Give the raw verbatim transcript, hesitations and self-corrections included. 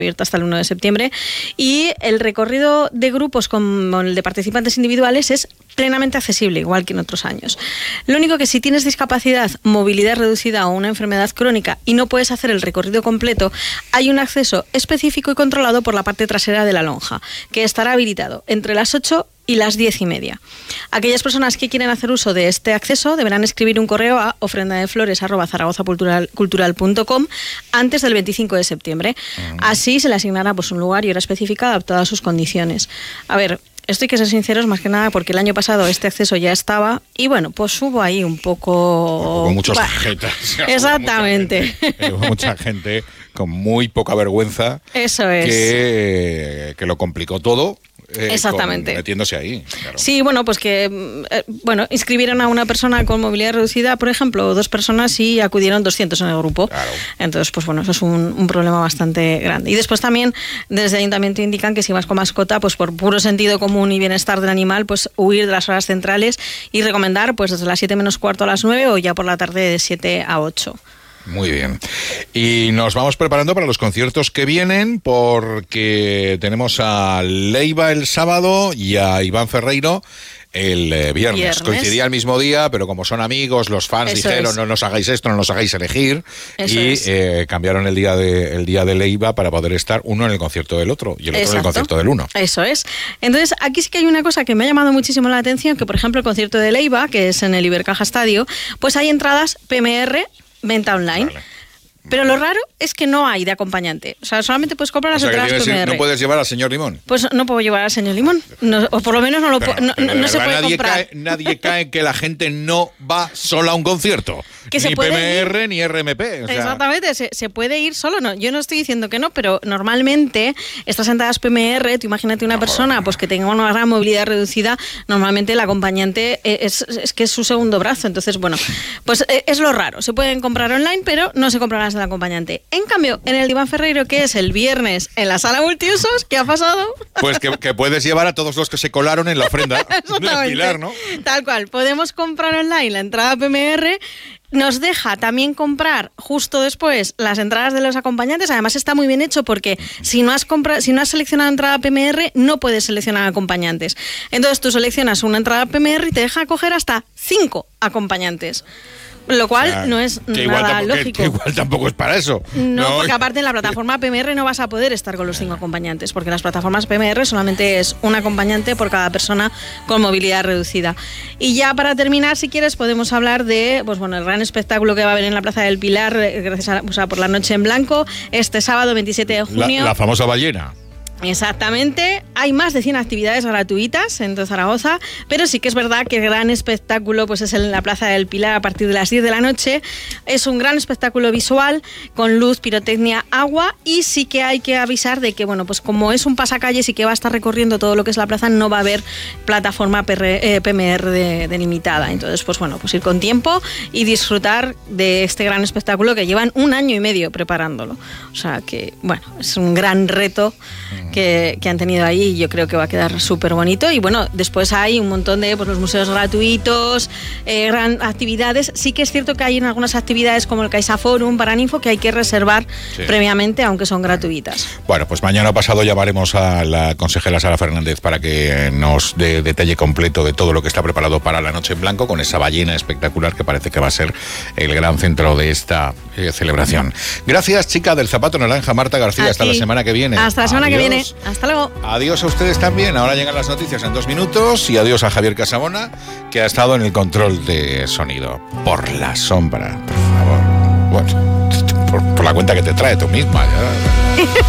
abierto hasta el uno de septiembre, y el recorrido de grupos como el de participantes individuales es plenamente accesible, igual que en otros años. Lo único que si tienes discapacidad, movilidad reducida o una enfermedad crónica y no puedes hacer el recorrido completo, hay un acceso específico y controlado por la parte trasera de la lonja, que estará habilitado entre las ocho y las diez y media. Aquellas personas que quieren hacer uso de este acceso deberán escribir un correo a ofrendadeflores arroba zaragoza cultural punto com antes del veinticinco de septiembre. Uh-huh. Así se le asignará pues, un lugar y hora específica adaptada a sus condiciones. A ver, esto hay que ser sinceros más que nada porque el año pasado este acceso ya estaba y bueno, pues hubo ahí un poco... Hubo muchos jetas. Exactamente. Hubo mucha gente, hubo mucha gente con muy poca vergüenza. Eso es. Que, que lo complicó todo. Eh, Exactamente. Con, metiéndose ahí. Claro. Sí, bueno, pues que eh, bueno, inscribieron a una persona con movilidad reducida, por ejemplo, dos personas y acudieron doscientos en el grupo. Claro. Entonces, pues bueno, eso es un, un problema bastante grande. Y después también desde el ayuntamiento indican que si vas con mascota, pues por puro sentido común y bienestar del animal, pues huir de las horas centrales y recomendar pues desde las siete menos cuarto a las nueve o ya por la tarde de siete a ocho. Muy bien. Y nos vamos preparando para los conciertos que vienen porque tenemos a Leiva el sábado y a Iván Ferreiro el eh, viernes. viernes. Coincidía el mismo día, pero como son amigos, los fans Eso dijeron es. no nos hagáis esto, no nos hagáis elegir. Eso y es. eh, cambiaron el día de el día de Leiva para poder estar uno en el concierto del otro y el otro Exacto. en el concierto del uno. Eso es. Entonces, aquí sí que hay una cosa que me ha llamado muchísimo la atención, que por ejemplo el concierto de Leiva, que es en el Ibercaja Estadio, pues hay entradas P M R venta online. Vale. Pero lo raro es que no hay de acompañante. O sea, solamente puedes comprar las o sea, entradas P M R. ¿No puedes llevar al señor Limón? Pues no puedo llevar al señor Limón. No, o por lo menos no lo pero, no, pero no, no se puede nadie comprar. Cae, nadie cae en que la gente no va sola a un concierto. Que ni se puede P M R ir. ni R M P. O sea. Exactamente, se, se puede ir solo. No, yo no estoy diciendo que no, pero normalmente estas entradas P M R, tú imagínate una no, persona pues que tenga una gran movilidad reducida, normalmente el acompañante es, es que es su segundo brazo. Entonces, bueno, pues es lo raro. Se pueden comprar online, pero no se compran las del acompañante. En cambio, en el de Iván Ferreiro, que es el viernes en la sala multiusos, ¿qué ha pasado? Pues que, que puedes llevar a todos los que se colaron en la ofrenda de Pilar, ¿no? Tal cual. Podemos comprar online la entrada P M R. Nos deja también comprar justo después las entradas de los acompañantes. Además está muy bien hecho porque si no has compra, si no has seleccionado entrada P M R, no puedes seleccionar acompañantes. Entonces tú seleccionas una entrada P M R y te deja coger hasta cinco acompañantes. Lo cual o sea, no es que nada igual lógico. Que, que igual tampoco es para eso. No, no, porque aparte en la plataforma P M R no vas a poder estar con los cinco acompañantes, porque en las plataformas P M R solamente es un acompañante por cada persona con movilidad reducida. Y ya para terminar, si quieres, podemos hablar de pues bueno el gran espectáculo que va a haber en la Plaza del Pilar, gracias a, o sea, por la Noche en Blanco, este sábado veintisiete de junio. La, la famosa ballena. Exactamente, hay más de cien actividades gratuitas en Zaragoza, pero sí que es verdad que el gran espectáculo pues es en la Plaza del Pilar a partir de las diez de la noche. Es un gran espectáculo visual con luz, pirotecnia, agua, y sí que hay que avisar de que bueno, pues como es un pasacalles y que va a estar recorriendo todo lo que es la plaza, no va a haber plataforma P M R delimitada. Entonces, pues bueno, pues ir con tiempo y disfrutar de este gran espectáculo que llevan un año y medio preparándolo. O sea que, bueno, es un gran reto Que, que han tenido ahí y yo creo que va a quedar súper bonito. Y bueno, después hay un montón de pues, los museos gratuitos, eh, gran actividades. Sí que es cierto que hay en algunas actividades como el Caixa Forum, Paraninfo, que hay que reservar sí. previamente, aunque son gratuitas. Bueno, pues mañana pasado llamaremos a la consejera Sara Fernández para que nos dé detalle completo de todo lo que está preparado para la Noche en Blanco, con esa ballena espectacular que parece que va a ser el gran centro de esta eh, celebración. Gracias, chica del zapato naranja, Marta García. Hasta la semana que viene. Hasta la semana Adiós. que viene. Hasta luego. Adiós a ustedes también. Ahora llegan las noticias en dos minutos y adiós a Javier Casamona, que ha estado en el control de sonido. Por la sombra, por favor. Bueno, por, por la cuenta que te trae tú misma. Ya.